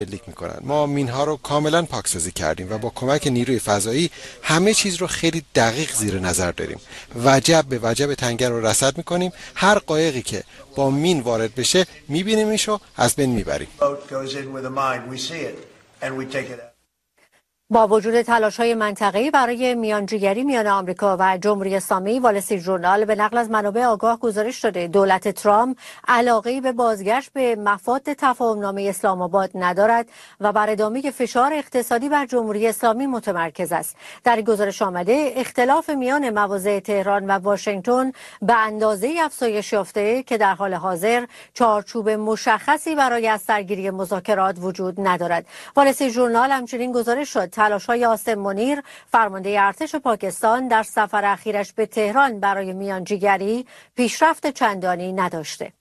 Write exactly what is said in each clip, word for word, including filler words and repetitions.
شلیک میکنن. ما مینها رو کاملا پاکسازی کردیم و با کمک نیروی فضایی همه چیز رو خیلی دقیق زیر نظر داریم. وجب به وجب تنگه رو رصد میکنیم. هر قایقی که با مین وارد بشه میبینیمش و از بین میبریم. با وجود تلاش‌های منطقه‌ای برای میانجیگری میان آمریکا و جمهوری اسلامی، وال استریت ژورنال به نقل از منابع آگاه گزارش داده دولت ترامپ علاقه‌ای به بازگشت به مفاد تفاهم‌نامه اسلام آباد ندارد و بر ادامه فشار اقتصادی بر جمهوری اسلامی متمرکز است. در این گزارش آمده اختلاف میان مواضع تهران و واشنگتن به اندازه‌ای افزایش یافته که در حال حاضر چارچوب مشخصی برای از سرگیری مذاکرات وجود ندارد. وال استریت ژورنال همچنین گزارش شد تلاش‌های آستین منیر، فرمانده ارتش پاکستان، در سفر اخیرش به تهران برای میانجیگری پیشرفت چندانی نداشته.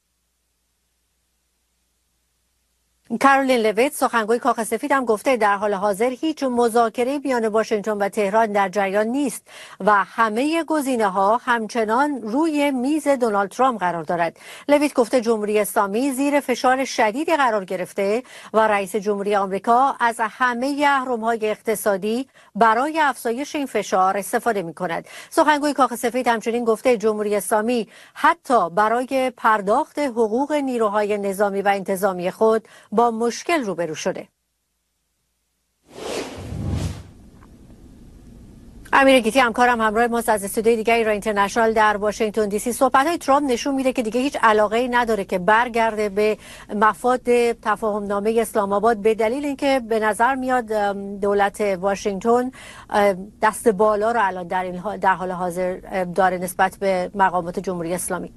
کارولین لویت، سخنگوی کاخ سفید، هم گفته در حال حاضر هیچ مذاکره میان واشنگتن و تهران در جریان نیست و همه گزینه‌ها همچنان روی میز دونالد ترامپ قرار دارد. لویت گفته جمهوری اسلامی زیر فشار شدیدی قرار گرفته و رئیس جمهوری آمریکا از همه اهرم‌های اقتصادی برای افزایش این فشار استفاده می‌کند. سخنگوی کاخ سفید همچنین گفته جمهوری اسلامی حتی برای پرداخت حقوق نیروهای نظامی و انتظامی خود با مشکل روبرو شده. امیر گیتی همکارم همراه ماست از استودیوی دیگه ایران اینترنشنال در واشنگتن دی سی. صحبت‌های ترامپ نشون میده که دیگه هیچ علاقه‌ای نداره که برگرده به مفاد تفاهم‌نامه اسلام آباد، به دلیل اینکه به نظر میاد دولت واشنگتن دست بالا رو الان در این در حال حاضر داره نسبت به مقامات جمهوری اسلامی.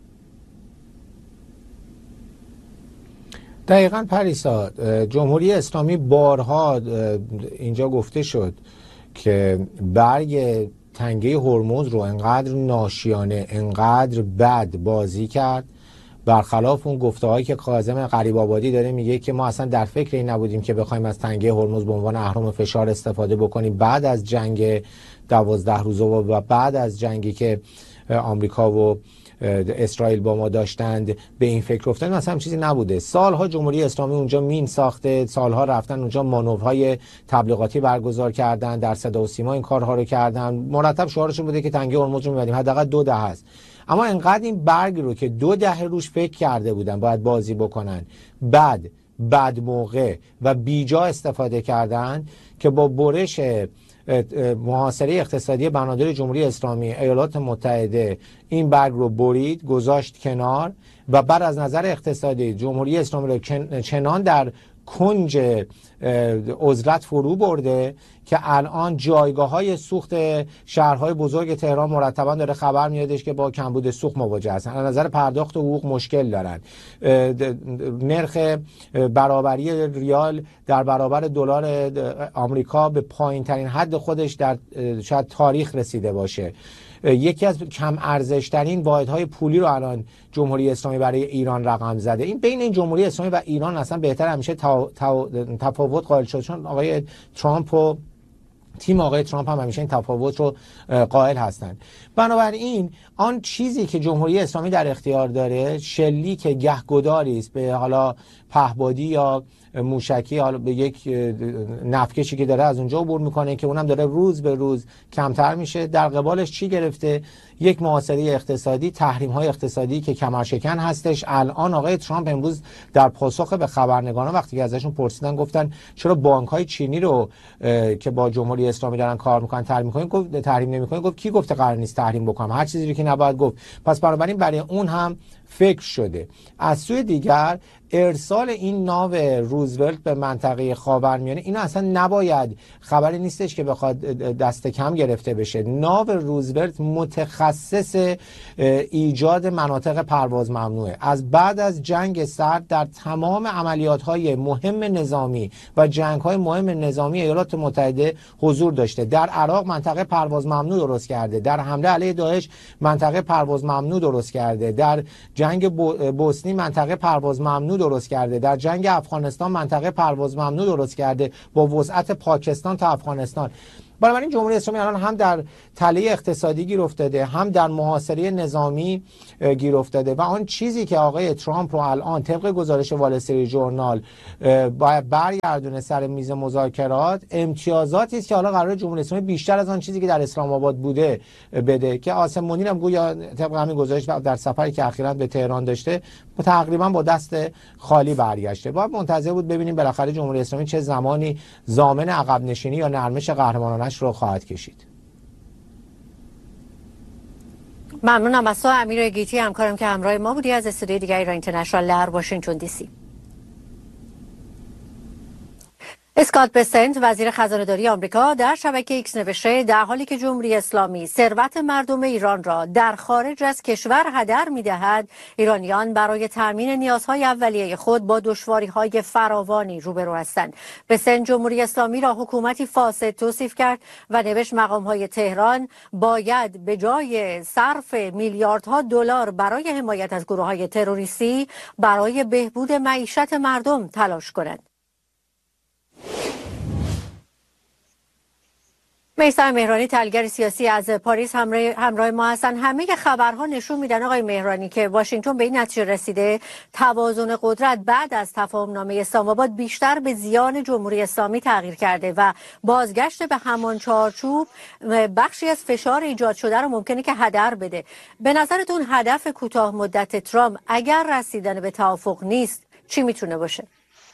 دقیقاً پریسا، جمهوری اسلامی بارها اینجا گفته شد که برگ تنگه هرمز رو انقدر ناشیانه، انقدر بد بازی کرد، برخلاف اون گفته‌هایی که کاظم غریب‌آبادی داره میگه که ما اصلا در فکر این نبودیم که بخوایم از تنگه هرمز به عنوان اهرم فشار استفاده بکنیم. بعد از جنگ دوازده روزه و بعد از جنگی که آمریکا و اسرائیل با ما داشتند به این فکر افتادن، مثلا چیزی نبوده. سالها جمهوری اسلامی اونجا مین ساخته، سالها رفتن اونجا مانورهای تبلیغاتی برگزار کردن، در صدا و سیما این کارها رو کردن، مرتب شعارشون بوده که تنگه هرمز رو می‌بندیم، حداقل دو دهه است. اما انقدر این برگ رو که دو دهه روش فکر کرده بودن باید بازی بکنن، بعد بعد موقع و بیجا استفاده کردن که با برش محاصره اقتصادی بنادر جمهوری اسلامی ایالات متحده این برگ رو برید، گذاشت کنار و بعد از نظر اقتصادی جمهوری اسلامی رو چنان در کنج عزلت فرو برده که الان جایگاه های سوخت شهرهای بزرگ تهران مرتبا داره خبر میادش که با کمبود سوخت مواجه هستن، از نظر پرداخت حقوق مشکل دارن، نرخ برابری ریال در برابر دلار آمریکا به پایین ترین حد خودش در شاید تاریخ رسیده باشه. یکی از کم ارزش ترین واحدهای پولی رو الان جمهوری اسلامی برای ایران رقم زده. این بین این جمهوری اسلامی و ایران اصلا بهتر همیشه تفاوت قائل شد، چون آقای ترامپ و تیم آقای ترامپ هم همیشه این تفاوت رو قائل هستند. بنابراین آن چیزی که جمهوری اسلامی در اختیار داره شلیک گهگداری است به حالا پهبادی یا موشکی، حالا به یک نفکشی که داره از اونجا عبور میکنه که اونم داره روز به روز کمتر میشه. در قبالش چی گرفته؟ یک محاصره اقتصادی، تحریم های اقتصادی که کمرشکن هستش. الان آقای ترامپ امروز در پاسخ به خبرنگاران وقتی که ازشون پرسیدن گفتن چرا بانک های چینی رو که با جمهوری اسلامی دارن کار میکنن تحریم میکنن؟ گفت تحریم نمیکنن. گفت کی گفته قرار نیست تحریم بکنم؟ هر چیزی رو که نباید گفت. پس بنابراین برای اون هم فکر شده. از سوی دیگر ارسال این ناو روزولت به منطقه خاورمیانه اینا اصلا نباید، خبری نیستش که بخواد دست کم گرفته بشه. ناو روزولت متخصص ایجاد مناطق پرواز ممنوعه. از بعد از جنگ سرد در تمام عملیات‌های مهم نظامی و جنگ‌های مهم نظامی ایالات متحده حضور داشته. در عراق منطقه پرواز ممنوع درست کرده، در حمله علیه داعش منطقه پرواز ممنوع درست کرده، در جنگ بوسنی منطقه پرواز ممنوع درست کرده، در جنگ افغانستان منطقه پرواز ممنوع درست کرده با وسعت پاکستان تا افغانستان. بنابراین جمهوری اسلامی الان هم در تله اقتصادی گیر افتاده، هم در محاصره نظامی گیر افتاده و آن چیزی که آقای ترامپ رو الان طبق گزارش وال استریت ژورنال باید برگردونه سر میز مذاکرات، امتیازاتی است که حالا قرار جمهوری اسلامی بیشتر از آن چیزی که در اسلام آباد بوده بده، که آسم منیر هم گویا طبق همین گزارش در سفری که اخیراً به تهران داشته تقریبا با دست خالی برگشته. باید منتظر بود ببینیم بالاخره جمهوری اسلامی چه زمانی ضامن عقب نشینی یا نرمش قهرمانانش رو خواهد کشید. ممنونم از تو امیر گیتی، همکارم که همراه ما بودی از استودیوی دیگه ایران اینترنشنال در واشنگتن دی سی. اسکات بسنت وزیر خزانه‌داری آمریکا در شبکه ایکس نوشته در حالی که جمهوری اسلامی ثروت مردم ایران را در خارج از کشور هدر می‌دهد، ایرانیان برای تامین نیازهای اولیه خود با دشواری‌های فراوانی روبرو هستند. بسنت جمهوری اسلامی را حکومتی فاسد توصیف کرد و نوشت مقام‌های تهران باید به جای صرف میلیاردها دلار برای حمایت از گروه‌های تروریستی برای بهبود معیشت مردم تلاش کنند. میثم مهرانی تحلیلگر سیاسی از پاریس همراه, همراه ما هستن. همه خبرها نشون میدن آقای مهرانی که واشنگتن به این نتیجه رسیده توازن قدرت بعد از تفاهمنامه اسلام آباد بیشتر به زیان جمهوری اسلامی تغییر کرده و بازگشت به همان چارچوب بخشی از فشار ایجاد شده رو ممکنه که هدر بده. به نظرتون هدف کوتاه مدت ترامپ اگر رسیدن به توافق نیست چی میتونه باشه؟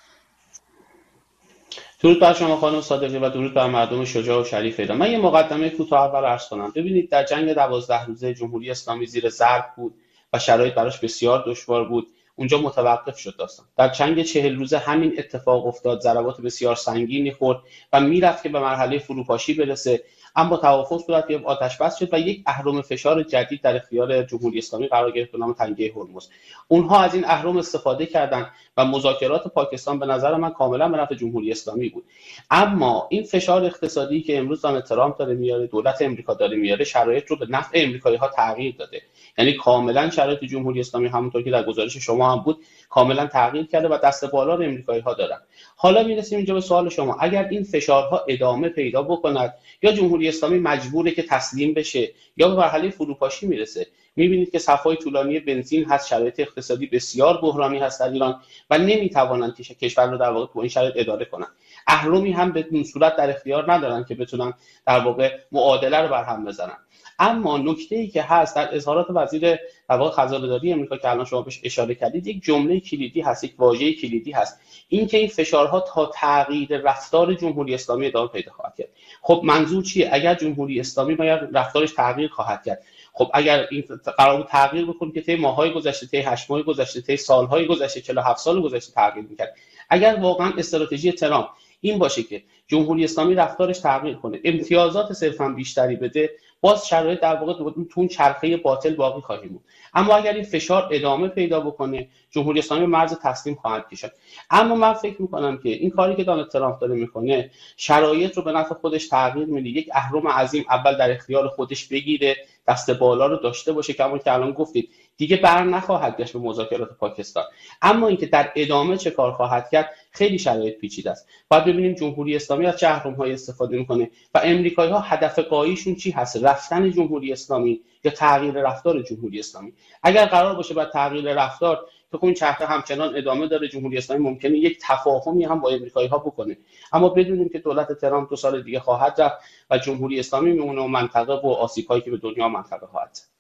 درود بر شما خانم صادقی و درود بر مردم شجاع و شریف ایران. من یه مقدمه کوتاه اول عرض کنم. ببینید در جنگ دوازده روزه جمهوری اسلامی زیر ضرب بود و شرایط براش بسیار دشوار بود. اونجا متوقف شد داستان. در جنگ چهل روزه همین اتفاق افتاد، ضربات بسیار سنگینی خورد و میرفت که به مرحله فروپاشی برسه، اما توافق صورت گرفت، آتش بس شد و یک اهرم فشار جدید در اختیار جمهوری اسلامی قرار گرفت به نام تنگه هرمز. اونها از این اهرم استفاده کردن و مذاکرات پاکستان به نظر من کاملا به نفع جمهوری اسلامی بود. اما این فشار اقتصادی که امروز دونالد ترامپ داره میاره، دولت امریکا داره میاره، شرایط رو به نفع امریکایی‌ها تغییر داده. یعنی کاملا شرایط جمهوری اسلامی همونطور که در گزارش شما هم بود کاملا تغییر کرده و دست بالا رو امریکایی‌ها دارن. حالا میرسیم اینجا به سوال شما، اگر این فشارها ادامه پیدا بکند یا جمهوری اسلامی مجبوره که تسلیم بشه یا به مرحله فروپاشی میرسه، میبینید که صفای طولانی بنزین هست، شرایط اقتصادی بسیار بحرانی هست در ایران و نمیتوانند که کشور رو در واقع تو این شرایط اداره کنن. اهرمی هم به این صورت در اختیار ندارن که بتونن در واقع معادله رو برهم بزنن. اما نکته‌ای که هست در اظهارات وزیر در واقع خزانه‌داری آمریکا که الان شما بهش اشاره کردید، یک جمله کلیدی هست، یک واژه کلیدی هست، این که این فشارها تا تغییر رفتار جمهوری اسلامی ادامه پیدا خواهد کرد. خب منظور چیه؟ اگر جمهوری اسلامی باید رفتارش تغییر خواهد کرد، خب اگر این قرار بود تغییر بکنه که طی ماه‌های گذشته، طی هشت ماه گذشته، طی سال‌های گذشته، چهل و هفت سال گذشته تغییر می‌کرد. اگر واقعا استراتژی ترامپ این باشه که جمهوری اسلامی رفتارش تغییر کنه، امتیازات صرفاً بیشتری بده، باز شرایط در واقع تو اون چرخه باطل باقی خواهیم بود. اما اگر این فشار ادامه پیدا بکنه، جمهوری اسلامی مرز تسلیم خواهد کشید. اما من فکر می‌کنم که این کاری که دونالد ترامپ داره میکنه شرایط رو به نفع خودش تغییر میده، یک اهرم عظیم اول در اختیار خودش بگیره، دست بالا رو داشته باشه که همون که الان گفتید دیگه بر نخواهد گشت به مذاکرات پاکستان. اما اینکه در ادامه چه کار خواهد کرد خیلی شرایط پیچیده است. باید ببینیم جمهوری اسلامی از چه اهرم‌هایی استفاده میکنه و امریکایی‌ها هدف غایشون چی هست، رفتن جمهوری اسلامی یا تغییر رفتار جمهوری اسلامی. اگر قرار باشه بعد تغییر رفتار که این چرخه همچنان ادامه داره، جمهوری اسلامی ممکنه یک تفاهمی هم با امریکایی‌ها بکنه، اما بدونیم که دولت ترامپ دو سال دیگه خواهد رفت و جمهوری اسلامی میمونه و منطقه و آسیب‌هایی که به دنیا منطقه خواهد زد.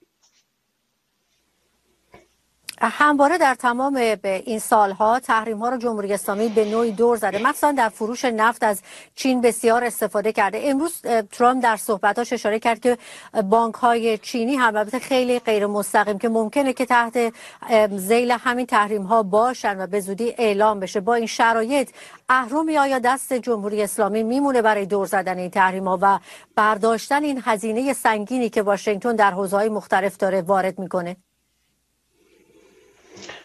همواره در تمام به این سالها تحریم ها رو جمهوری اسلامی به نوعی دور زده، مثلا در فروش نفت از چین بسیار استفاده کرده. امروز ترامپ در صحبتاش اشاره کرد که بانک های چینی هم البته خیلی غیر مستقیم که ممکنه که تحت ذیل همین تحریم ها باشن و به زودی اعلام بشه. با این شرایط اهرمی آیا دست جمهوری اسلامی میمونه برای دور زدن این تحریم ها و برداشتن این هزینه سنگینی که واشنگتن در حوزه‌های مختلف داره وارد میکنه؟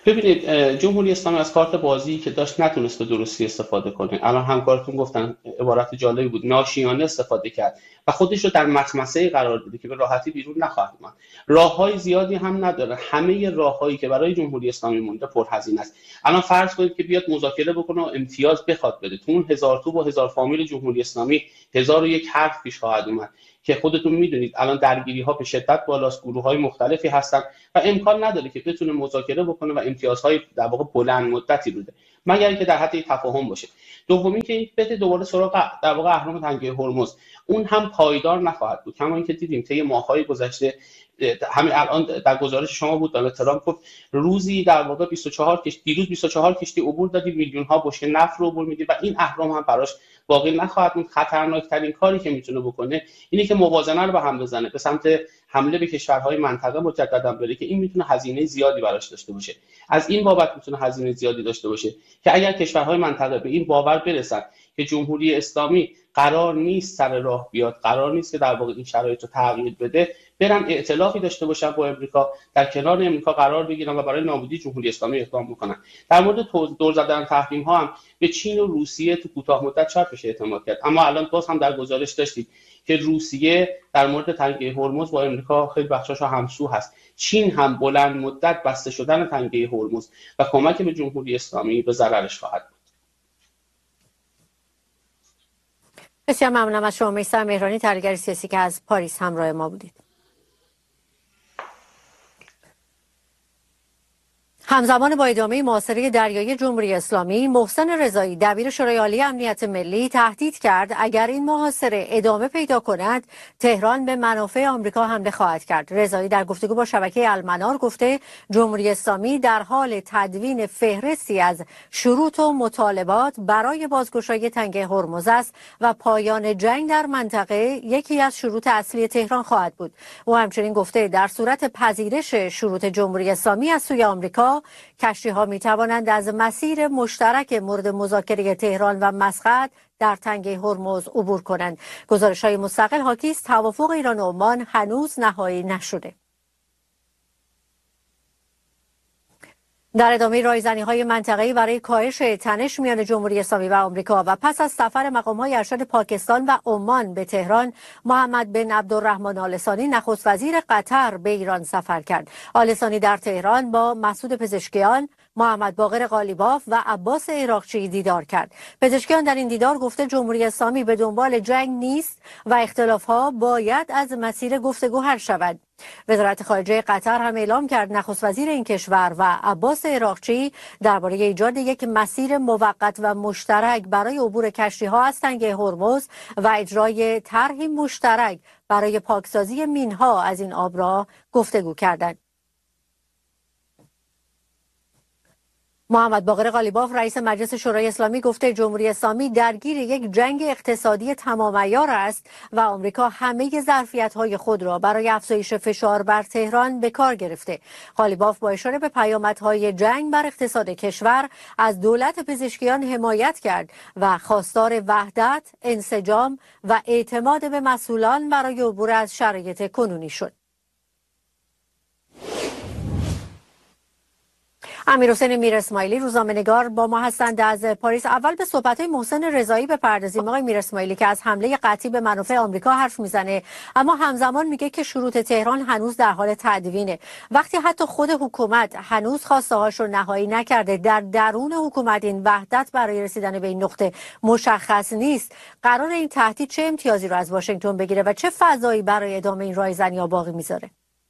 ببینید جمهوری اسلامی از کارت بازی که داشت نتونست به درستی استفاده کنه. الان همکارتون گفتن عبارت جالبی بود، ناشیانه استفاده کرد و خودش رو در مخمسه قرار داده که به راحتی بیرون نخواهد اومد. راههای زیادی هم نداره، همه راههایی که برای جمهوری اسلامی مونده پرهزینه است. الان فرض کنید که بیاد مذاکره بکنه و امتیاز بخواد بده، تو اون هزار توپ و هزار فامیل جمهوری اسلامی هزار و یک حرف پیش خواهد اومد که خودتون میدونید الان درگیری ها به شدت بالاست، گروه های مختلفی هستن و امکان نداره که بتونه مذاکره بکنه و امتیازهای در واقع بلند مدتی بده مگر اینکه در حد تفاهم باشه. دومی که این بده دوباره سراغ در واقع اهرام تنگه هرمز، اون هم پایدار نخواهد بود. کما اینکه دیدیم طی ماه‌های گذشته، همین الان در گزارش شما بود دونالد ترامپ گفت روزی در واقع بیست و چهار کشتی، دیروز بیست و چهار کشتی عبور دادیم، میلیون ها بشکه نفت رو عبور میدیم و این اهرام هم براش باقی نخواهد بود. خطرناکترین کاری که میتونه بکنه اینه که موازنه رو به هم بزنه، به سمت حمله به کشورهای منطقه مجددا بره که این میتونه هزینه زیادی براش داشته باشه. از این بابت میتونه هزینه زیادی داشته باشه که اگر کشورهای منطقه به این باور برسن که جمهوری اسلامی قرار نیست سر راه بیاد، قرار نیست که در واقع این شرایط رو تغییر بده، برن ائتلافی داشته باشن با امریکا، در کنار امریکا قرار بگیرن و برای نابودی جمهوری اسلامی اقدام بکنن. در مورد دور زدن تحریم ها هم به چین و روسیه تو کوتاه مدت شاید بشه اعتماد کرد، اما الان باز هم در گزارش داشتید که روسیه در مورد تنگه هرمز با امریکا خیلی بخشاشو همسو هست. چین هم بلند مدت بسته شدن تنگه هرمز و کمک به جمهوری اسلامی به ضررش خواهد بود. بسیار ممنونم از شما میثم مهرانی، تحلیلگر سیاسی که از پاریس همراه ما بودید. همزمان با ادامه محاصره دریایی جمهوری اسلامی، محسن رضایی دبیر شورای عالی امنیت ملی تهدید کرد اگر این محاصره ادامه پیدا کند تهران به منافع آمریکا حمله خواهد کرد. رضایی در گفتگو با شبکه المنار گفته جمهوری اسلامی در حال تدوین فهرستی از شروط و مطالبات برای بازگشایی تنگه هرمز است و پایان جنگ در منطقه یکی از شروط اصلی تهران خواهد بود. او همچنین گفته در صورت پذیرش شروط جمهوری اسلامی از سوی آمریکا، کشتی‌ها می‌توانند از مسیر مشترک مورد مذاکره تهران و مسقط در تنگه هرمز عبور کنند. گزارش‌های مستقل حاکی است توافق ایران و عمان هنوز نهایی نشده. در ادامه رایزنی‌های منطقه‌ای برای کاهش تنش میان جمهوری اسلامی و آمریکا و پس از سفر مقام‌های ارشد پاکستان و عمان به تهران، محمد بن عبدالرحمن آل ثانی نخست وزیر قطر به ایران سفر کرد. آل ثانی در تهران با مسعود پزشکیان، محمد باقر قالیباف و عباس عراقچی دیدار کرد. پزشکیان در این دیدار گفته جمهوری اسلامی به دنبال جنگ نیست و اختلاف‌ها باید از مسیر گفتگو حل شود. وزارت خارجه قطر هم اعلام کرد نخست وزیر این کشور و عباس عراقچی درباره ایجاد یک مسیر موقت و مشترک برای عبور کشتی‌ها از تنگه هرمز و اجرای طرحی مشترک برای پاکسازی مین‌ها از این آبراه گفتگو کردند. محمد باقر قالیباف رئیس مجلس شورای اسلامی گفته جمهوری اسلامی درگیر یک جنگ اقتصادی تمام عیار است و آمریکا همه ظرفیت‌های خود را برای افزایش فشار بر تهران به کار گرفته. قالیباف با اشاره به پیامدهای جنگ بر اقتصاد کشور از دولت پزشکیان حمایت کرد و خواستار وحدت، انسجام و اعتماد به مسئولان برای عبور از شرایط کنونی شد. امیرحسین میر اسماعیلی روزنامه‌نگار با ما هستند از پاریس. اول به صحبت‌های محسن رضایی بپردازیم. آقای میر اسماعیلی که از حمله قطعی به منافع آمریکا حرف میزنه اما همزمان میگه که شروط تهران هنوز در حال تدوینه. وقتی حتی خود حکومت هنوز خواسته هاش رو نهایی نکرده، در درون حکومت این وحدت برای رسیدن به این نقطه مشخص نیست، قرار این تهدید چه امتیازی رو از واشنگتن بگیره و چه فضایی برای ادامه این رایزنی‌ها باقی میذاره؟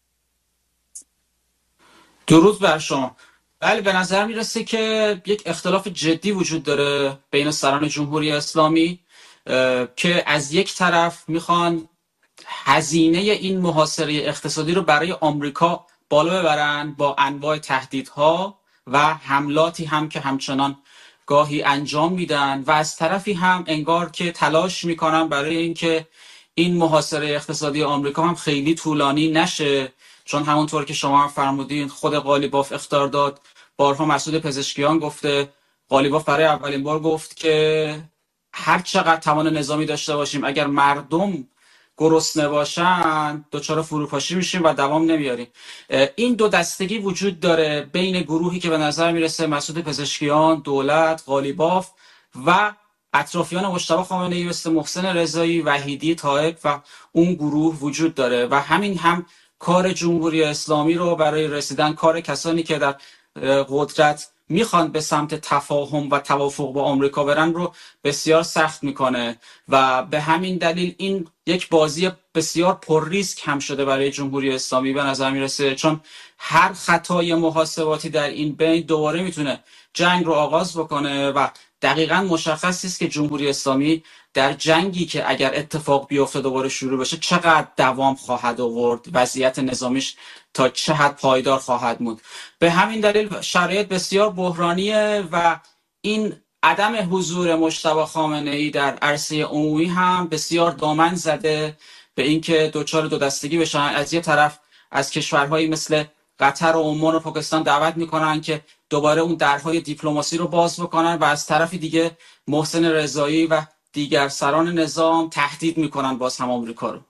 درود بر شما. بله، به نظر میرسه که یک اختلاف جدی وجود داره بین سران جمهوری اسلامی که از یک طرف میخوان هزینه این محاصره اقتصادی رو برای آمریکا بالا ببرن با انواع تهدیدها و حملاتی هم که همچنان گاهی انجام میدن و از طرفی هم انگار که تلاش میکنن برای اینکه این محاصره اقتصادی آمریکا هم خیلی طولانی نشه، چون همونطور که شما هم فرمودین خود قالیباف اخطار داد، بارها مسعود پزشکیان گفته، قالیباف برای اولین بار گفت که هر چقدر توان نظامی داشته باشیم اگر مردم گرسنه باشن دچار فروپاشی میشیم و دوام نمیاریم. این دو دستگی وجود داره بین گروهی که به نظر میرسه مسعود پزشکیان، دولت، قالیباف و اطرافیان مجتبی خامنه‌ای مثل محسن رضایی، وحیدی طایب و اون گروه وجود داره و همین هم کار جمهوری اسلامی رو برای رسیدن کار کسانی که در قدرت میخوان به سمت تفاهم و توافق با آمریکا برن رو بسیار سخت میکنه و به همین دلیل این یک بازی بسیار پر ریسک هم شده برای جمهوری اسلامی به نظر میرسه، چون هر خطای محاسباتی در این بین دوباره میتونه جنگ رو آغاز بکنه و دقیقاً مشخص است که جمهوری اسلامی در جنگی که اگر اتفاق بیفته دوباره شروع بشه چقدر دوام خواهد آورد، وضعیت نظامیش تا چه حد پایدار خواهد بود. به همین دلیل شرایط بسیار بحرانیه و این عدم حضور مجتبی خامنه‌ای در عرصه عمومی هم بسیار دامن زده به اینکه دوچار دو دستگی بشن. از یه طرف از کشورهایی مثل قطر و عمان و پاکستان دعوت میکنن که دوباره اون درهای دیپلماسی رو باز بکنن و از طرف دیگه محسن رضایی و دیگر سران نظام تهدید میکنن باز هم آمریکا رو.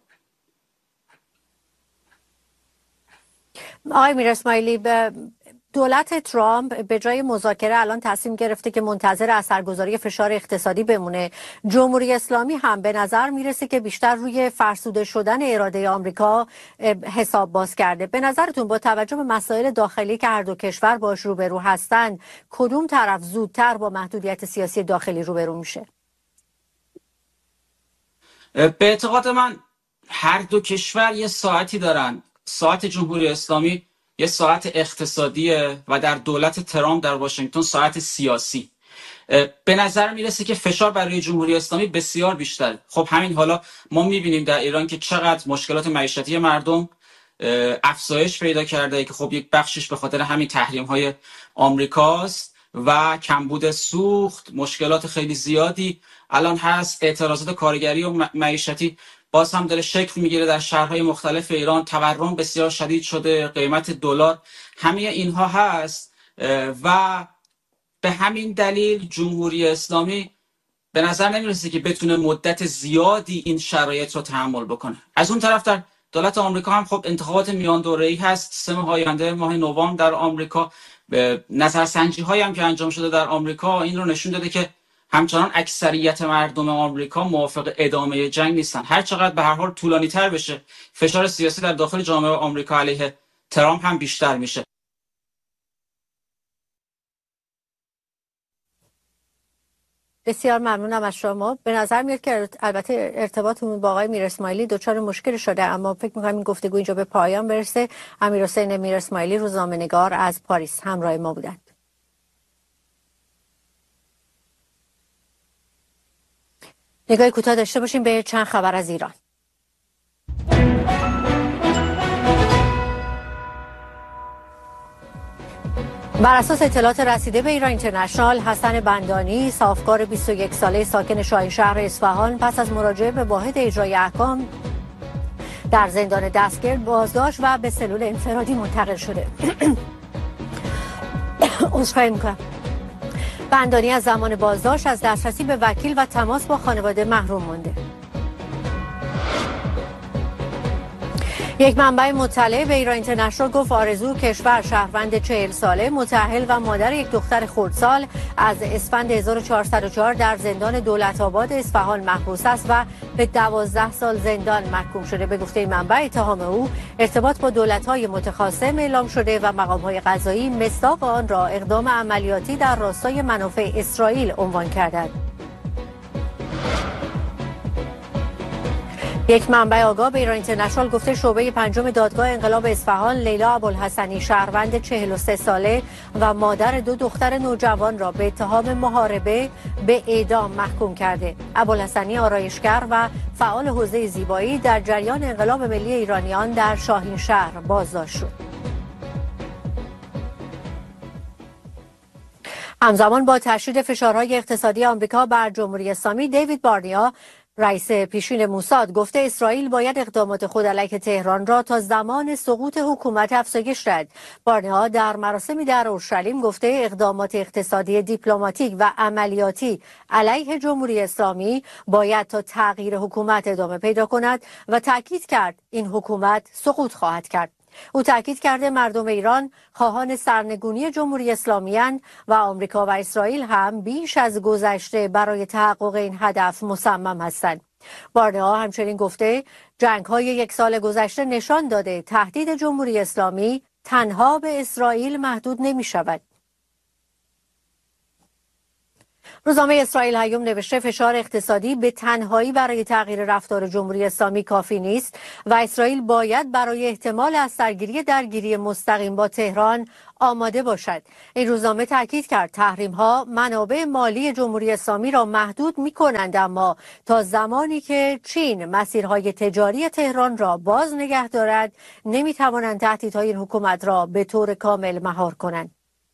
آقای میر اسماعیلی، به دولت ترامپ به جای مذاکره الان تصمیم گرفته که منتظر اثرگذاری فشار اقتصادی بمونه. جمهوری اسلامی هم به نظر میرسه که بیشتر روی فرسوده شدن اراده آمریکا حساب باز کرده. به نظرتون با توجه به مسائل داخلی که هر دو کشور باش روبرو هستن، کدوم طرف زودتر با محدودیت سیاسی داخلی روبرو میشه؟ به اعتقاد من هر دو کشور یه ساعتی دارن. ساعت جمهوری اسلامی یه ساعت اقتصادیه و در دولت ترامپ در واشنگتن ساعت سیاسی. به نظر میرسه که فشار برای جمهوری اسلامی بسیار بیشتر. خب همین حالا ما میبینیم در ایران که چقدر مشکلات معیشتی مردم افزایش پیدا کرده که خب یک بخشش به خاطر همین تحریم های آمریکاست و کمبود سوخت، مشکلات خیلی زیادی الان هست. اعتراضات کارگری و معیشتی باز هم داره شکل میگیره در شهرهای مختلف ایران. تورم بسیار شدید شده، قیمت دلار، همه اینها هست و به همین دلیل جمهوری اسلامی به نظر نمیرسه که بتونه مدت زیادی این شرایط رو تحمل بکنه. از اون طرف در دولت آمریکا هم خب انتخابات میان دوره‌ای هست، سه ماه آینده ماه نوامبر در آمریکا. نظرسنجی هایی هم که انجام شده در آمریکا این رو نشون داده که همچنان اکثریت مردم آمریکا موافق ادامه جنگ نیستن. هر چقدر به هر حال طولانی تر بشه فشار سیاسی در داخل جامعه آمریکا علیه ترامپ هم بیشتر میشه. بسیار ممنونم از شما. به نظر میاد که البته ارتباطمون با آقای میر اسماعیلی دچار مشکل شده، اما فکر می‌کنم این گفتگو اینجا به پایان برسه. امیرحسین میر اسماعیلی روزنامه‌نگار از پاریس همراه ما بودند. نگاهی کوتاه داشته باشیم به چند خبر از ایران. بر اساس اطلاعات رسیده به ایران اینترنشنال، حسن بندانی، صافکار بیست و یک ساله ساکن شاهینشهر اصفهان، پس از مراجعه به واحد اجرای احکام در زندان دستگیر بازداشت و به سلول انفرادی منتقل شده. عذرخواهی می‌کنم. بندانی از زمان بازداشت از دسترسی به وکیل و تماس با خانواده محروم مانده. یک منبع مطلع به ایران اینترنشنال گفت آرزو کشور، شهروند چهل ساله، متأهل و مادر یک دختر خردسال، از اسفند هزار و چهارصد و چهار در زندان دولت آباد اصفهان محبوس است و به دوازده سال زندان محکوم شده. به گفته منبع اتهام او ارتباط با دولت‌های متخاصم اعلام شده و مقام‌های قضایی مصداق آن را اقدام عملیاتی در راستای منافع اسرائیل عنوان کردند. یک منبع آگاه به ایران اینترنشنال گفته شعبه پنجم دادگاه انقلاب اصفهان لیلا ابوالحسنی، شهروند چهل و سه ساله و مادر دو دختر نوجوان را به اتهام محاربه به اعدام محکوم کرده. ابوالحسنی آرایشگر و فعال حوزه زیبایی در جریان انقلاب ملی ایرانیان در شاهینشهر بازداشت شد. همزمان با تشدید فشارهای اقتصادی آمریکا بر جمهوری اسلامی، دیوید بارنیا، رئیس پیشین موساد گفته اسرائیل باید اقدامات خود علیه تهران را تا زمان سقوط حکومت افزایش دهد. بارنئا در مراسمی در اورشلیم گفته اقدامات اقتصادی، دیپلماتیک و عملیاتی علیه جمهوری اسلامی باید تا تغییر حکومت ادامه پیدا کند و تاکید کرد این حکومت سقوط خواهد کرد. او تاکید کرده مردم ایران خواهان سرنگونی جمهوری اسلامی اند و آمریکا و اسرائیل هم بیش از گذشته برای تحقق این هدف مصمم هستند. بارنئا همچنین گفته جنگ‌های یک سال گذشته نشان داده تهدید جمهوری اسلامی تنها به اسرائیل محدود نمی‌شود. روزنامه اسرائیل هیوم نوشته فشار اقتصادی به تنهایی برای تغییر رفتار جمهوری اسلامی کافی نیست و اسرائیل باید برای احتمال از سرگیری درگیری مستقیم با تهران آماده باشد. این روزنامه تاکید کرد تحریم‌ها منابع مالی جمهوری اسلامی را محدود می‌کنند، اما تا زمانی که چین مسیرهای تجاری تهران را باز نگه دارد نمی‌توانند تهدیدهای این حکومت را به طور کامل مهار کنند.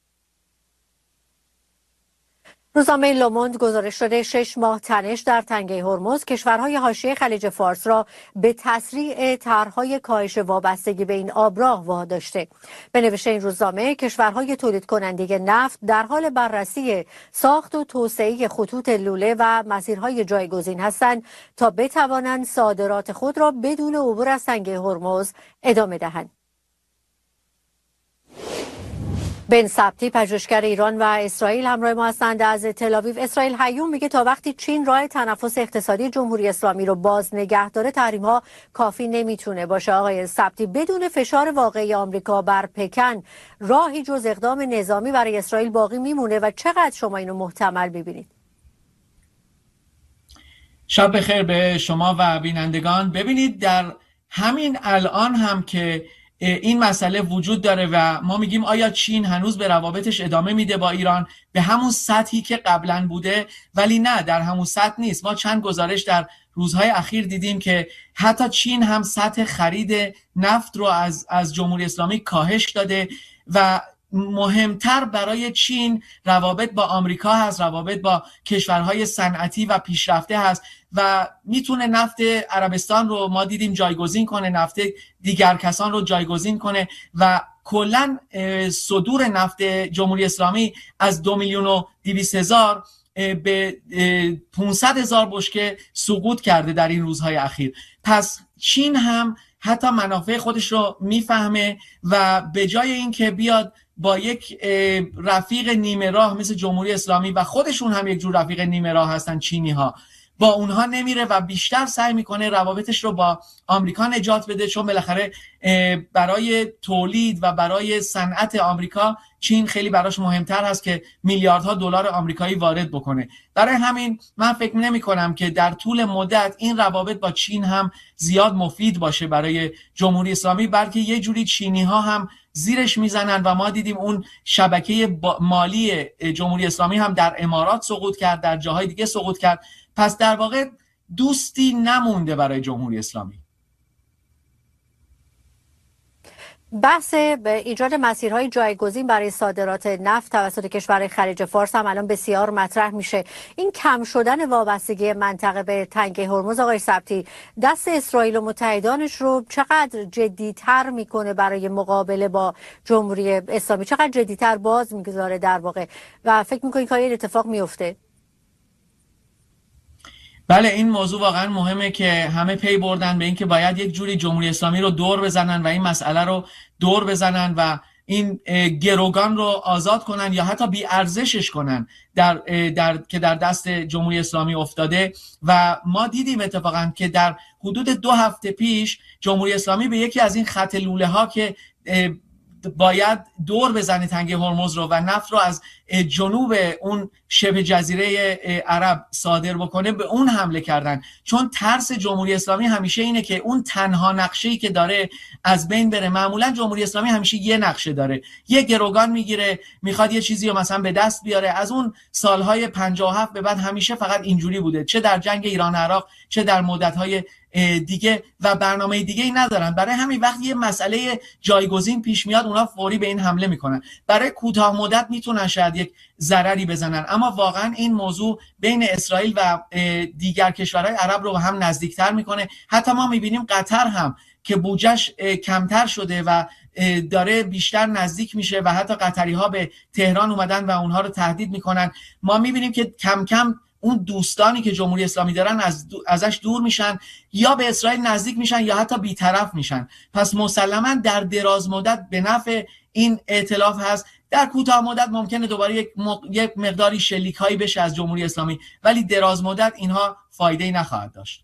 روزنامه لوموند گزارش شده شش ماه تنش در تنگه هرمز کشورهای حاشیه خلیج فارس را به تسریع طرح‌های کاهش وابستگی به این آبراه واداشته. به نوشته این روزنامه کشورهای تولید کننده نفت در حال بررسی ساخت و توسعه خطوط لوله و مسیرهای جایگزین هستند تا بتوانند صادرات خود را بدون عبور از تنگه هرمز ادامه دهند. بن سبتی پژوهشگر ایران و اسرائیل همراه ما هستند از تل‌آویو. اسرائیل هیوم میگه تا وقتی چین راه تنفس اقتصادی جمهوری اسلامی رو باز نگه داره تحریم ها کافی نمیتونه باشه. آقای سبتی، بدون فشار واقعی آمریکا بر پکن راهی جز اقدام نظامی برای اسرائیل باقی میمونه و چقدر شما اینو محتمل ببینید؟ شب بخیر به شما و بینندگان. ببینید در همین الان هم که این مسئله وجود داره و ما میگیم آیا چین هنوز به روابطش ادامه میده با ایران به همون سطحی که قبلا بوده، ولی نه، در همون سطح نیست. ما چند گزارش در روزهای اخیر دیدیم که حتی چین هم سطح خرید نفت رو از از جمهوری اسلامی کاهش داده و مهمتر برای چین روابط با آمریکا هست، روابط با کشورهای صنعتی و پیشرفته هست و میتونه نفت عربستان رو ما دیدیم جایگزین کنه، نفت دیگر کسان رو جایگزین کنه و کلا صدور نفت جمهوری اسلامی از دو میلیون و دویست هزار به پانصد هزار بشکه سقوط کرده در این روزهای اخیر. پس چین هم حتی منافع خودش رو میفهمه و به جای اینکه بیاد با یک رفیق نیمه راه مثل جمهوری اسلامی و خودشون هم یک جور رفیق نیمه راه هستن چینی ها، با اونها نمیره و بیشتر سعی میکنه روابطش رو با آمریکا نجات بده، چون بالاخره برای تولید و برای صنعت آمریکا چین خیلی براش مهمتر هست که میلیاردها دلار آمریکایی وارد بکنه. برای همین من فکر نمی کنم که در طول مدت این روابط با چین هم زیاد مفید باشه برای جمهوری اسلامی، بلکه یه جوری چینی ها هم زیرش میزنن و ما دیدیم اون شبکه مالی جمهوری اسلامی هم در امارات سقوط کرد، در جاهای دیگه سقوط کرد. پس در واقع دوستی نمونده برای جمهوری اسلامی. بحث به ایجاد مسیرهای جایگزین برای صادرات نفت توسط کشورهای خلیج فارس هم الان بسیار مطرح میشه. این کم شدن وابستگی منطقه به تنگه هرمز آقای سبتی دست اسرائیل و متحدانش رو چقدر جدی‌تر میکنه برای مقابله با جمهوری اسلامی؟ چقدر جدی‌تر باز میگذاره در واقع و فکر میکنید که این اتفاق میفته؟ بله، این موضوع واقعا مهمه که همه پی بردن به این که باید یک جوری جمهوری اسلامی رو دور بزنن و این مسئله رو دور بزنن و این گروگان رو آزاد کنن یا حتی بی ارزشش کنن در در که در دست جمهوری اسلامی افتاده. و ما دیدیم اتفاقا که در حدود دو هفته پیش جمهوری اسلامی به یکی از این خط لوله ها که باید دور بزنه تنگه هرمز رو و نفت رو از جنوب اون شبه جزیره عرب صادر بکنه به اون حمله کردن، چون ترس جمهوری اسلامی همیشه اینه که اون تنها نقشه‌ای که داره از بین بره. معمولا جمهوری اسلامی همیشه یه نقشه داره، یه گروگان میگیره، میخواد یه چیزی رو مثلا به دست بیاره. از اون سالهای پنجاه و هفت به بعد همیشه فقط اینجوری بوده، چه در جنگ ایران عراق چه در مدت‌های دیگه و برنامه دیگه ای ندارن. برای همین وقتی یه مسئله جایگزین پیش میاد اونا فوری به این حمله میکنن. برای کوتاه مدت میتونن شاید یک ضرری بزنن. اما واقعا این موضوع بین اسرائیل و دیگر کشورهای عرب رو هم نزدیکتر میکنه. حتی ما میبینیم قطر هم که بودجه‌اش کمتر شده و داره بیشتر نزدیک میشه و حتی قطری ها به تهران اومدن و اونها رو تهدید میکنن. ما میبینیم که کم کم اون دوستانی که جمهوری اسلامی دارن از دو، ازش دور میشن یا به اسرائیل نزدیک میشن یا حتی بیطرف میشن. پس مسلما در دراز مدت به نفع این ائتلاف هست. در کوتاه مدت ممکنه دوباره یک, م... یک مقداری شلیک هایی بشه از جمهوری اسلامی، ولی دراز مدت اینها فایده‌ای نخواهد داشت.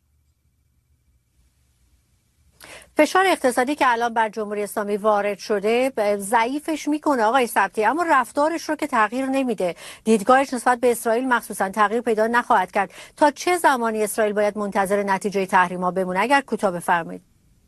فشار اقتصادی که الان بر جمهوری اسلامی وارد شده ضعیفش میکنه آقای سبتی، اما رفتارش رو که تغییر نمیده. دیدگاهش نسبت به اسرائیل مخصوصا تغییر پیدا نخواهد کرد. تا چه زمانی اسرائیل باید منتظر نتیجه تحریم‌ها بمونه؟ اگر کوتاه بفرمایید.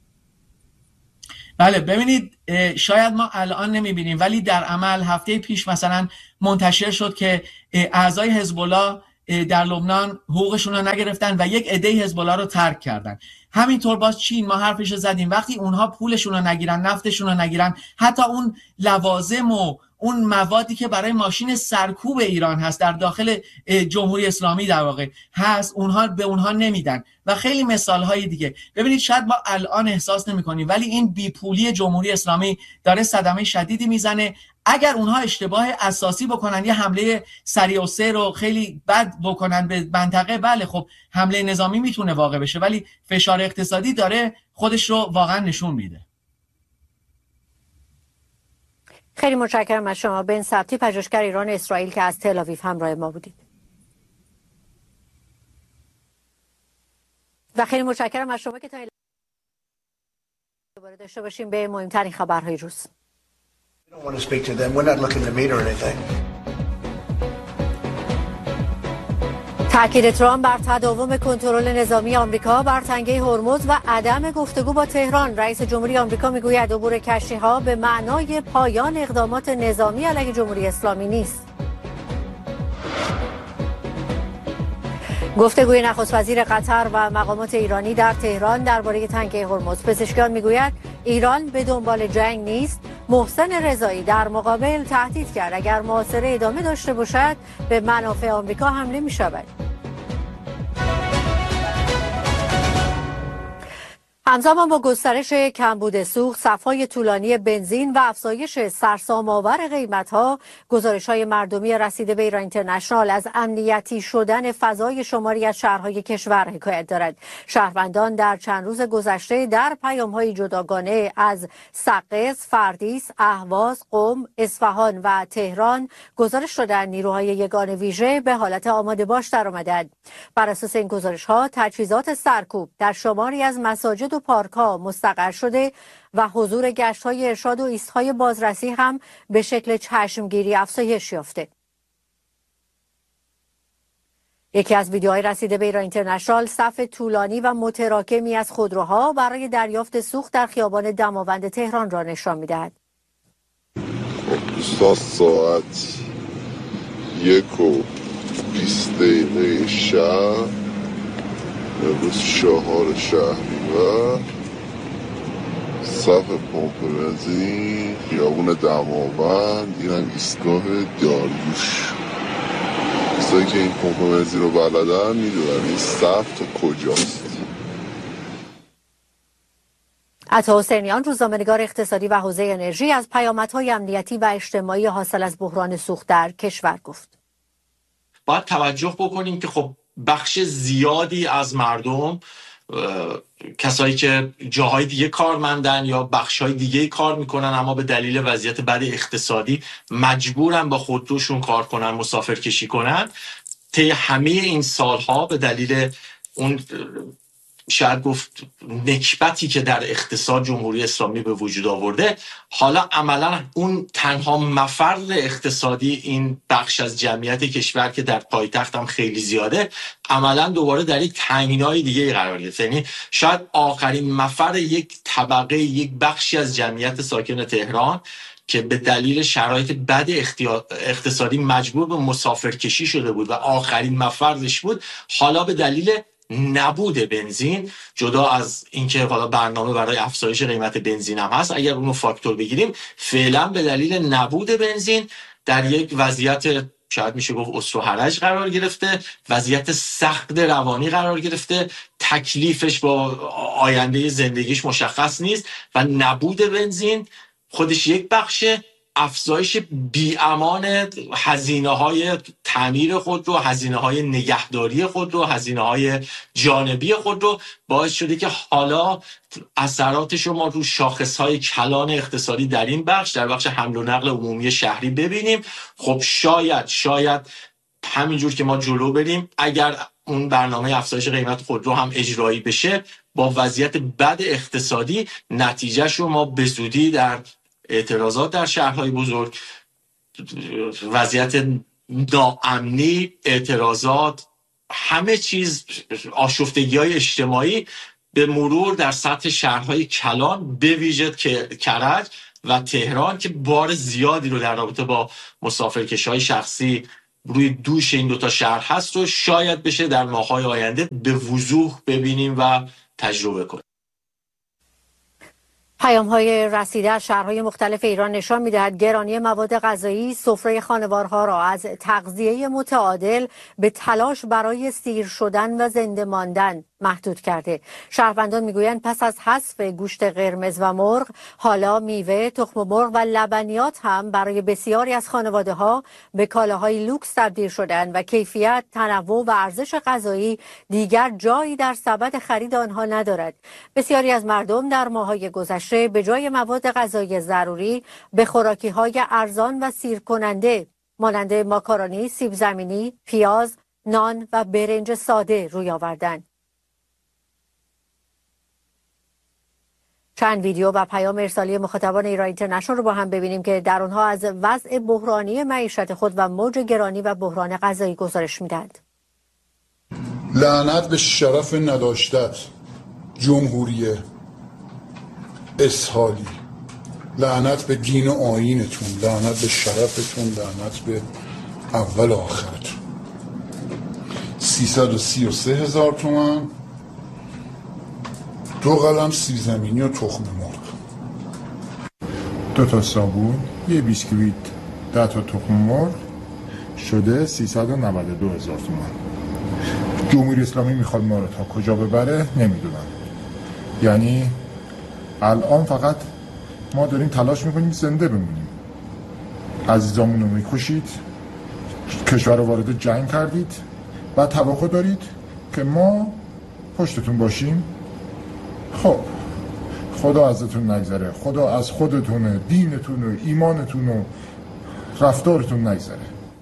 بله ببینید، شاید ما الان نمیبینیم ولی در عمل هفته پیش مثلا منتشر شد که اعضای حزب الله در لبنان حقوقشون رو نگرفتن و یک عده حزب الله رو ترک کردن. همینطور باز چین، ما حرفش زدیم، وقتی اونها پولشون رو نگیرن، نفتشون رو نگیرن، حتی اون لوازم و اون موادی که برای ماشین سرکوب ایران هست در داخل جمهوری اسلامی در واقع هست، اونها به اونها نمیدن و خیلی مثال های دیگه. ببینید شاید ما الان احساس نمی کنیم ولی این بیپولی جمهوری اسلامی داره صدمه شدیدی میزنه. اگر اونها اشتباه اساسی بکنن، یه حمله سریع و سیر رو خیلی بد بکنن به منطقه، بله خب حمله نظامی میتونه واقع بشه، ولی فشار اقتصادی داره خودش رو واقعا نشون میده. خیلی متشکرم از شما بن سبتی، پژوهشگر ایران اسرائیل که از تل آویو همراه ما بودید. و خیلی متشکرم از شما که تا این دوباره داشته باشیم به مهمترین خبرهای روز. تاکید ترامپ بر تداوم کنترل نظامی آمریکا بر تنگه هرمز و عدم گفتگو با تهران. رئیس جمهوری آمریکا میگوید عبور کشتی‌ها به معنای پایان اقدامات نظامی علیه جمهوری اسلامی نیست. گفتگوی نخست وزیر قطر و مقامات ایرانی در تهران درباره تنگه هرمز. پزشکان میگوید ایران به دنبال جنگ نیست. محسن رضایی در مقابل تهدید کرد اگر محاصره ادامه داشته باشد به منافع آمریکا حمله می شود. همزمان با گسترش کمبود سوخت، صف‌های طولانی بنزین و افزایش سرسام‌آور قیمت‌ها، گزارش‌های مردمی رسیده به ایران اینترنشنال از امنیتی شدن فضای شماری از شهرهای کشور حکایت دارد. شهروندان در چند روز گذشته در پیام‌های جداگانه از سقز، فردیس، اهواز، قم، اصفهان و تهران گزارش دادند نیروهای یگان ویژه به حالت آماده باش درآمدند. بر اساس این گزارش‌ها، تجهیزات سرکوب در شماری از مساجد و پارک‌ها مستقر شده و حضور گشت‌های ارشاد و ایست‌های بازرسی هم به شکل چشمگیری افزایش یافته. یکی از ویدیوهای رسیده به ایران اینترنشنال صف طولانی و متراکمی از خودروها برای دریافت سوخت در خیابان دماوند تهران را نشان می‌دهد. دوستان ساعت یک و بیست دقیقه شب، امروز چهار شهریور، صف پمپ بنزین خیابون دماوند. اینم ایستگاه داریوش. کسایی که این پمپ بنزین رو بلدن میدونن این صف تا کجاست. عطا حسینیان، روزنامه‌نگار اقتصادی و حوزه انرژی، از پیامدهای امنیتی و اجتماعی حاصل از بحران سوخت در کشور گفت. باید توجه بکنیم که خب بخش زیادی از مردم، کسایی که جاهای دیگه کارمندن یا بخشای دیگه کار میکنن اما به دلیل وضعیت بد اقتصادی مجبورن با خودروشون کار کنن، مسافر کشی کنن. طی همه این سالها به دلیل اون شاید گفت نکبتی که در اقتصاد جمهوری اسلامی به وجود آورده، حالا عملا اون تنها مفر اقتصادی این بخش از جمعیت کشور که در پایتخت هم خیلی زیاده، عملا دوباره در یک تنگنای دیگه قرار گرفت. یعنی شاید آخرین مفر یک طبقه، یک بخشی از جمعیت ساکن تهران که به دلیل شرایط بد اقتصادی مجبور به مسافر کشی شده بود و آخرین مفرش بود، حالا به دلیل نبود بنزین، جدا از اینکه حالا برنامه برای افزایش قیمت بنزین هم هست، اگر اونو فاکتور بگیریم، فعلا به دلیل نبود بنزین در یک وضعیت شاید میشه گفت اسر و حرج قرار گرفته، وضعیت سخت روانی قرار گرفته، تکلیفش با آینده زندگیش مشخص نیست و نبود بنزین خودش یک بخشه، افزایش بی‌امان هزینه‌های تعمیر خود رو، هزینه‌های نگهداری خود رو، هزینه‌های جانبی خود رو باعث شده که حالا اثراتش رو ما رو شاخص‌های کلان اقتصادی در این بخش، در بخش حمل و نقل عمومی شهری ببینیم. خب شاید شاید همینجور که ما جلو بریم، اگر اون برنامه افزایش قیمت خودرو هم اجرایی بشه، با وضعیت بد اقتصادی نتیجهش رو ما به زودی در اعتراضات در شهرهای بزرگ، وضعیت ناامنی، اعتراضات، همه چیز، آشفتگی‌های اجتماعی به مرور در سطح شهرهای کلان به ویژه کرج و تهران که بار زیادی رو در رابطه با مسافرکشی‌های شخصی روی دوش این دوتا شهر هست و شاید بشه در ماه‌های آینده به وضوح ببینیم و تجربه کنیم. پیام‌های رسیده از شهرهای مختلف ایران نشان می‌دهد گرانی مواد غذایی سفره خانوارها را از تغذیه متعادل به تلاش برای سیر شدن و زنده ماندن محدود کرده. شهروندان میگویند پس از حذف گوشت قرمز و مرغ، حالا میوه، تخم مرغ و لبنیات هم برای بسیاری از خانواده‌ها به کالاهای لوکس تبدیل شدند و کیفیت، تنوع و ارزش غذایی دیگر جایی در سبد خرید آنها ندارد. بسیاری از مردم در ماه‌های گذشته به جای مواد غذایی ضروری به خوراکی‌های ارزان و سیر کننده مانند ماکارونی، سیب زمینی، پیاز، نان و برنج ساده روی آوردند. چند ویدیو و پیام ارسالی مخاطبان ایران اینترنشنال رو با هم ببینیم که در اونها از وضع بحرانی معیشت خود و موج گرانی و بحران غذایی گزارش میدند. لعنت به شرف نداشتت جمهوری اسحالی، لعنت به دین و آیینتون، لعنت به شرفتون، لعنت به اول آخرتون. سیصد و سی و سه هزار تومان دو قلم سیب زمینی و تخم مرغ، دو تا صابون، یه بیسکویت، ده تا تخم مرغ شده سیصد و نود و دو هزار تومان. جمهوری اسلامی میخواد ما رو تا کجا ببره نمیدونم. یعنی الان فقط ما داریم تلاش میکنیم زنده بمونیم. عزیزامون رو میکشید، کشور رو وارد جنگ کردید و توقع دارید که ما پشتتون باشیم. خب خدا ازتون نگذره، خدا از خودتون، دینتون و ایمانتون و رفتارتون نگذره.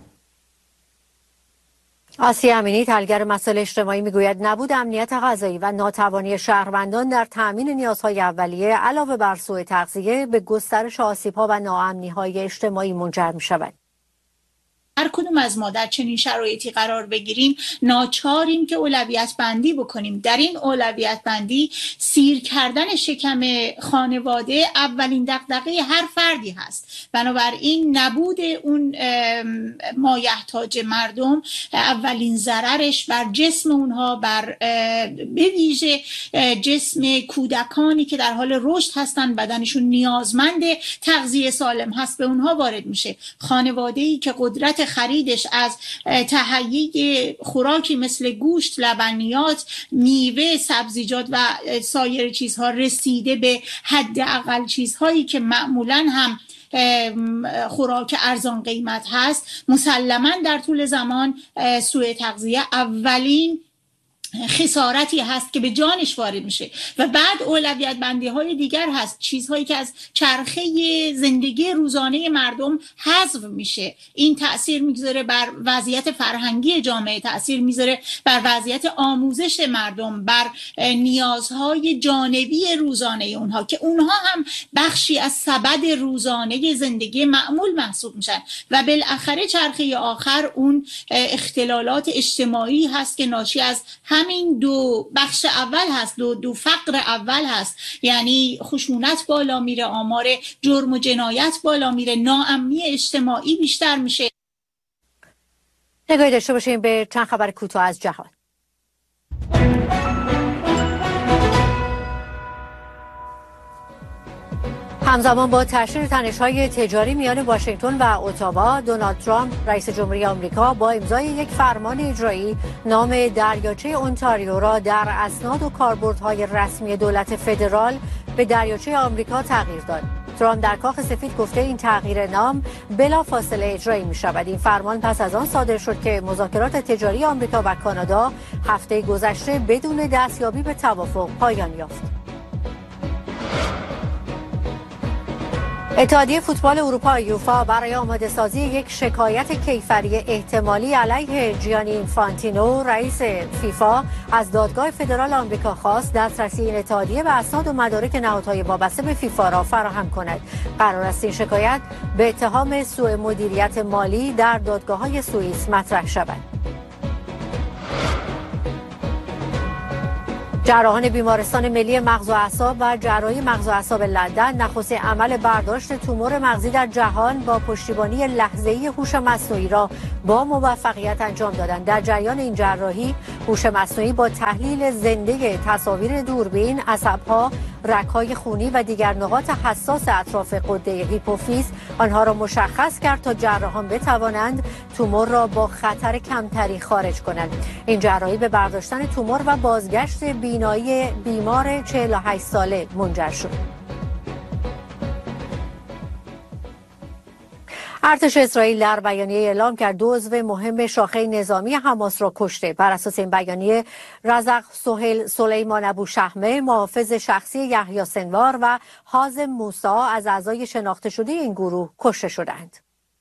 آسیه امینی، تحلیلگر مسائل اجتماعی، میگوید نبود امنیت غذایی و ناتوانی شهروندان در تامین نیازهای اولیه علاوه بر سوء تغذیه به گسترش آسیب‌ها و ناامنی‌های اجتماعی منجر می‌شود. هر کدوم از ما در چنین شرایطی قرار بگیریم ناچاریم که اولویت بندی بکنیم. در این اولویت بندی سیر کردن شکم خانواده اولین دغدغه هر فردی هست. بنابراین نبود اون مایحتاج مردم اولین ضررش بر جسم اونها، بر به ویژه جسم کودکانی که در حال رشد هستن، بدنشون نیازمند تغذیه سالم هست، به اونها وارد میشه. خانواده‌ای که قدرت خریدش از تهیه خوراکی مثل گوشت، لبنیات، میوه، سبزیجات و سایر چیزها رسیده به حداقل چیزهایی که معمولاً هم خوراک ارزان قیمت هست، مسلماً در طول زمان سوء تغذیه اولین خسارتی هست که به جانش وارد میشه. و بعد اولویت بندی های دیگر هست، چیزهایی که از چرخه زندگی روزانه مردم حذف میشه. این تأثیر میگذاره بر وضعیت فرهنگی جامعه، تأثیر میذاره بر وضعیت آموزش مردم، بر نیازهای جانبی روزانه اونها که اونها هم بخشی از سبد روزانه زندگی معمول محسوب میشن. و بالاخره چرخه آخر اون اختلالات اجتماعی هست که ناشی از همین دو بخش اول هست، دو, دو فقر اول هست. یعنی خشونت بالا میره، آمار جرم و جنایت بالا میره، ناامنی اجتماعی بیشتر میشه. نگاهی داشته باشیم به چند خبر کوتاه از جهان. همزمان با تشدید تنش‌های تجاری میان واشنگتن و اتاوا، دونالد ترامپ رئیس جمهوری آمریکا با امضای یک فرمان اجرایی نام دریاچه اونتاریو را در اسناد و کاربردهای رسمی دولت فدرال به دریاچه آمریکا تغییر داد. ترامپ در کاخ سفید گفته این تغییر نام بلافاصله اجرایی می شود. این فرمان پس از آن صادر شد که مذاکرات تجاری آمریکا و کانادا هفته گذشته بدون دستیابی به توافق پایان یافت. اتحادیه فوتبال اروپا یوفا برای آماده سازی یک شکایت کیفری احتمالی علیه جیانی اینفانتینو رئیس فیفا از دادگاه فدرال آمریکا خواست دسترسی این اتحادیه به اسناد و مدارک نهادهای وابسته به فیفا را فراهم کند. قرار است این شکایت به اتهام سوء مدیریت مالی در دادگاه‌های سوئیس مطرح شود. جراحان بیمارستان ملی مغز و اعصاب و جراحی مغز و اعصاب لندن نخستین عمل برداشت تومور مغزی در جهان با پشتیبانی لحظه‌ای هوش مصنوعی را با موفقیت انجام دادند. در جریان این جراحی هوش مصنوعی با تحلیل زنده تصاویر دوربین، عصب‌ها، رگ‌های خونی و دیگر نقاط حساس اطراف غده هیپوفیز آنها را مشخص کرد تا جراحان بتوانند تومور را با خطر کمتری خارج کنند. این جراحی به برداشتن تومور و بازگشت بینایی بیمار چهل و هشت ساله منجر شد. ارتش اسرائیل در بیانیه اعلام کرد دو عضو مهم شاخه نظامی حماس را کشته. بر اساس این بیانیه رزق سهیل سلیمان ابوشحمه، محافظ شخصی یحیی سنوار و حازم موسی از اعضای شناخته شده این گروه کشته شدند.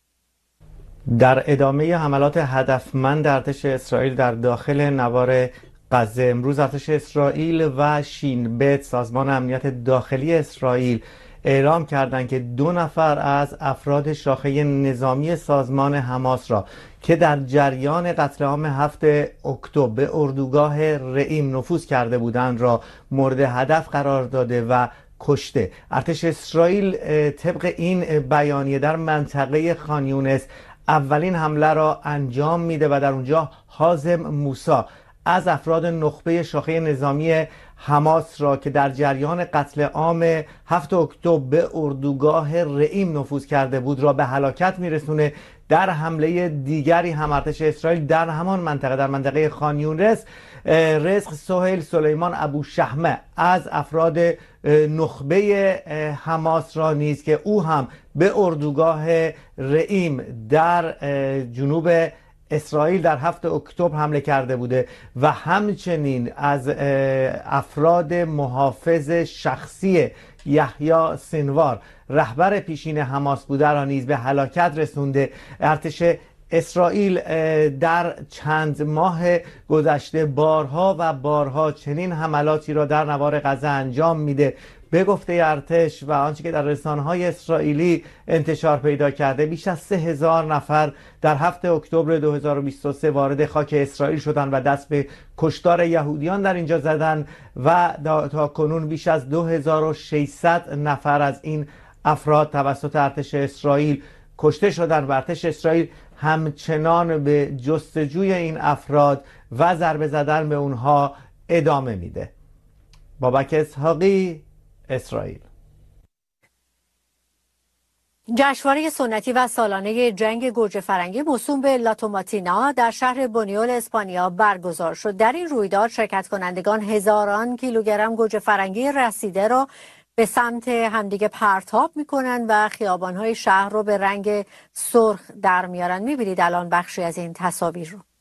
در ادامه حملات هدفمند ارتش اسرائیل در داخل نوار غزه، امروز ارتش اسرائیل و شین بت سازمان امنیت داخلی اسرائیل اعلام کردند که دو نفر از افراد شاخه نظامی سازمان حماس را که در جریان قتل عام هفتم اکتبر به اردوگاه رئیم نفوذ کرده بودند را مورد هدف قرار داده و کشته. ارتش اسرائیل طبق این بیانیه در منطقه خان یونس اولین حمله را انجام میده و در اونجا حازم موسی از افراد نخبه شاخه نظامی حماس را که در جریان قتل عام هفتم اکتبر به اردوگاه رئیم نفوذ کرده بود را به هلاکت میرسونه. در حمله دیگری هم ارتش اسرائیل در همان منطقه در منطقه خان یونس رزق سهیل سلیمان ابوشحمه از افراد نخبه حماس را نیز که او هم به اردوگاه رئیم در جنوب اسرائیل در هفتم اکتبر حمله کرده بوده و همچنین از افراد محافظ شخصی یحیی سنوار رهبر پیشین حماس بوده را نیز به هلاکت رسونده. ارتش اسرائیل در چند ماه گذشته بارها و بارها چنین حملاتی را در نوار غزه انجام میده. به گفته ارتش و آنچه که در رسانه‌های اسرائیلی انتشار پیدا کرده، بیش از سه هزار نفر در هفتم اکتبر دو هزار و بیست و سه وارد خاک اسرائیل شدند و دست به کشتار یهودیان در اینجا زدند و تا کنون بیش از دو هزار و ششصد نفر از این افراد توسط ارتش اسرائیل کشته شدند و ارتش اسرائیل همچنان به جستجوی این افراد و ضربه زدن به اونها ادامه میده. بابک اسحاقی، اسرائیل. جشنواره سنتی و سالانه جنگ گوجه فرنگی موسوم به لاتوماتینا در شهر بونیول اسپانیا برگزار شد. در این رویداد شرکت کنندگان هزاران کیلوگرم گوجه فرنگی رسیده را به سمت همدیگه پرتاب میکنن و خیابانهای شهر رو به رنگ سرخ در میارن. میبینید الان بخشی از این تصاویر رو.